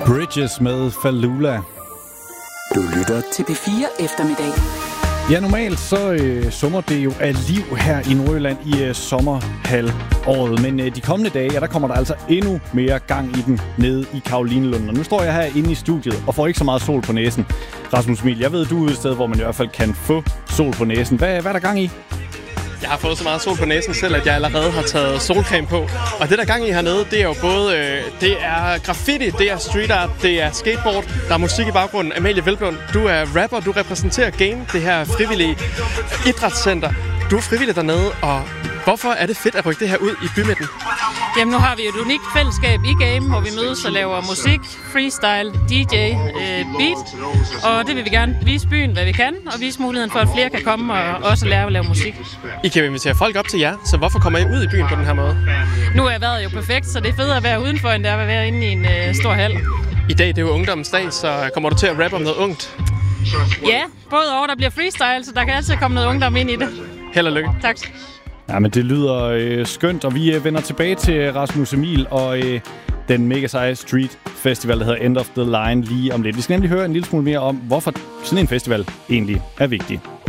Bridges med Falula. Du lytter til P4 Eftermiddag. Ja, normalt så summer det jo af liv her i Nordjylland i sommerhalvåret. Men de kommende dage, ja, der kommer der altså endnu mere gang i den nede i Karolinelund. Og nu står jeg her inde i studiet og får ikke så meget sol på næsen. Rasmus Emil, jeg ved, du er et sted, hvor man i hvert fald kan få sol på næsen. Hvad er der gang i? Jeg har fået så meget sol på næsen selv, at jeg allerede har taget solcreme på. Og det der gang i hernede, det er jo både det er graffiti, det er street art, det er skateboard, der er musik i baggrunden. Amalie Velblom, du er rapper, du repræsenterer Game, det her frivillige idrætscenter. Du er frivillig dernede, og hvorfor er det fedt at rykke det her ud i bymidten? Jamen nu har vi et unikt fællesskab i Game, hvor vi mødes og laver musik, freestyle, DJ, beat. Og det vil vi gerne vise byen, hvad vi kan, og vise muligheden for, at flere kan komme og også lære at lave musik. I kan invitere folk op til jer, så hvorfor kommer I ud i byen på den her måde? Nu er vejret jo perfekt, så det er federe at være udenfor, end det er at være inde i en stor hal. I dag det er jo ungdommens dag, så kommer du til at rappe om noget ungt? Ja, både over der bliver freestyle, så der kan altid komme noget ungdom ind i det. Held og lykke. Tak. Ja, men det lyder skønt, og vi vender tilbage til Rasmus Emil og den mega seje street festival, der hedder End of the Line lige om lidt. Vi skal nemlig høre en lille smule mere om, hvorfor sådan en festival egentlig er vigtig.